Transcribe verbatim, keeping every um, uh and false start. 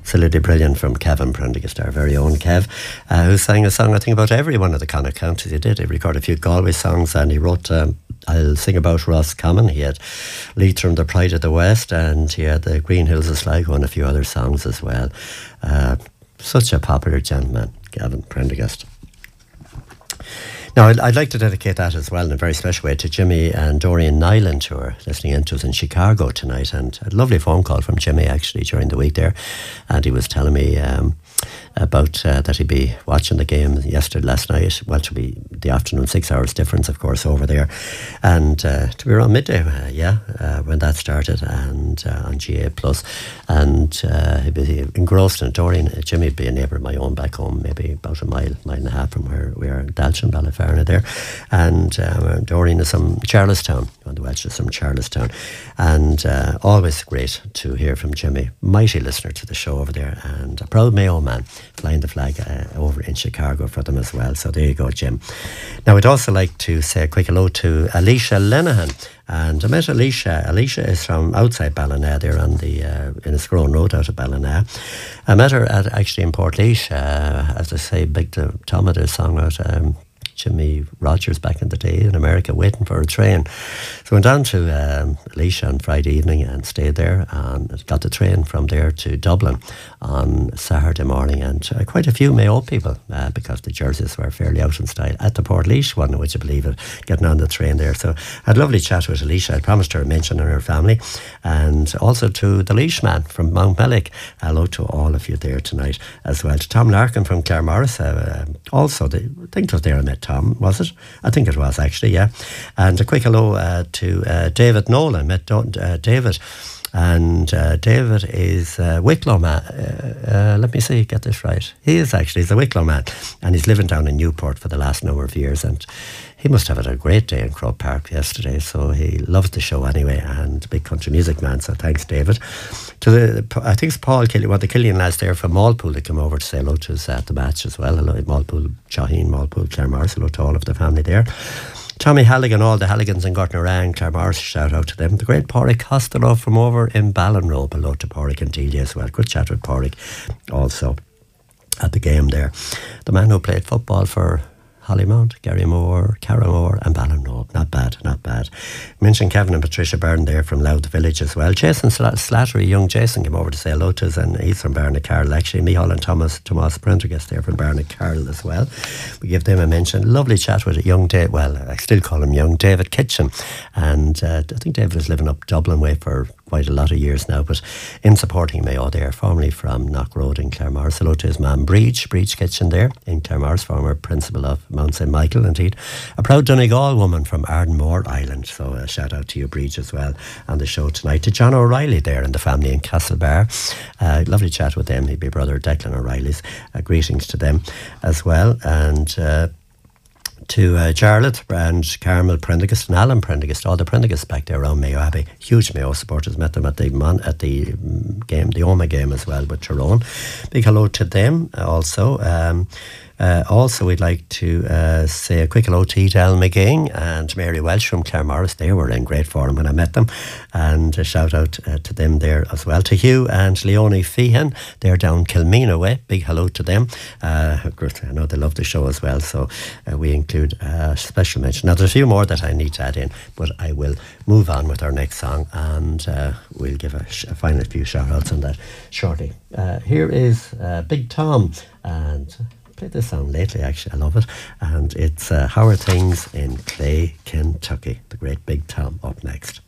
absolutely brilliant from Kevin Prendergast, our very own Kev, uh, who sang a song, I think, about every one of the Connacht counties. He did. He recorded a few Galway songs, and he wrote um, I'll Sing About Roscommon. He had Leitrim, The Pride of the West, and he had the Green Hills of Sligo and a few other songs as well. Uh, such a popular gentleman, Kevin Prendergast. Now, I'd, I'd like to dedicate that as well in a very special way to Jimmy and Dorian Nyland, who are listening in to us in Chicago tonight. And a lovely phone call from Jimmy, actually, during the week there. And he was telling me um, about uh, that he'd be watching the game yesterday, last night. Well, to be the afternoon, six hours difference, of course, over there. And uh, to be around midday, uh, yeah, uh, when that started, and uh, on G A Plus. And uh, he'd be engrossed in it. Dorian, uh, Jimmy would be a neighbour of my own back home, maybe about a mile, mile and a half from where we are in Dalshin, Ballyferna there. And um, Dorian is from Charlestown, on the Welsh is from Charlestown. And uh, always great to hear from Jimmy, mighty listener to the show over there, and a proud Mayo man, flying the flag uh, over in Chicago for them as well. So there you go, Jim. Now, I'd also like to say a quick hello to Alicia Lenahan. And I met Alicia. Alicia is from outside Ballina, there on the uh, Inniscrone Road out of Ballina. I met her at actually in Portlaoise, uh, as I say, Big Tom had a song out, um, Jimmy Rogers back in the day in America, waiting for a train. So I went down to um, Alicia on Friday evening and stayed there, and got the train from there to Dublin on Saturday morning. And uh, quite a few Mayo people, uh, because the jerseys were fairly out in style, at the Portlaoise one, would you believe it, getting on the train there. So I had a lovely chat with Alicia. I promised her a mention on her family, and also to the Laois man from Mount Mellick. Hello to all of you there tonight as well. To Tom Larkin from Claremorris, uh, also, the, I think it was there I met Tom, was it? I think it was actually, yeah. And a quick hello uh, to uh, David Nolan. Met Don, uh, David, and uh, David is a Wicklow man. Uh, uh, let me see, get this right. He is actually, he's a Wicklow man, and he's living down in Newport for the last number of years, and he must have had a great day in Croke Park yesterday, so he loves the show anyway, and a big country music man, so thanks, David. To the, I think it's Paul Killian, well, the Killian lads there from Malpool that came over to say hello to us at the match as well. Hello, Malpool, Shaheen, Malpool, Claremorris, hello to all of the family there. Tommy Halligan, all the Halligans in Gortnarang, Claremorris, shout out to them. The great Pádraig Costello from over in Ballinrobe, hello to Pádraig and Delia as well. Good chat with Pádraig also at the game there. The man who played football for Hollymount, Gary Moore, Carramore and Ballinrobe. Not bad, not bad. Mentioned Kevin and Patricia Byrne there from Louth Village as well. Jason Slattery, young Jason, came over to say hello to us, and he's from Barnacarl actually. Micheál and Thomas, Thomas Prendergast there from Barnacarl as well. We give them a mention. Lovely chat with a young Dave, well, I still call him young David Kitchen. And uh, I think David was living up Dublin way for quite a lot of years now, but in supporting Mayo there, formerly from Knock Road in Claremorris. Hello to his man Breach, Breach Kitchen there in Claremorris, former principal of Mount Saint Michael, indeed. A proud Donegal woman from Ardenmore Island, so a shout out to you, Breach, as well on the show tonight. To John O'Reilly there and the family in Castlebar. Uh, lovely chat with them. He'd be brother Declan O'Reilly's. Uh, greetings to them as well. And uh, to uh, Jarlath and Carmel Prendergast and Alan Prendergast, all the Prendergasts back there around Mayo Abbey. Huge Mayo supporters. Met them at the Mon- at the game, the Oma game as well with Tyrone. Big hello to them also. Um, Uh, also, we'd like to uh, say a quick hello to Edel McGing and Mary Welsh from Claremorris. They were in great form when I met them, and a shout out uh, to them there as well. To Hugh and Leonie Feehan, they're down Kilmeena way. Big hello to them. Uh, I know they love the show as well, so uh, we include a special mention. Now, there's a few more that I need to add in, but I will move on with our next song, and uh, we'll give a, sh- a final few shout outs on that shortly. Uh, here is uh, Big Tom, and played this song lately, actually. I love it. And it's uh, How Are Things in Clay, Kentucky. The great Big Tom up next.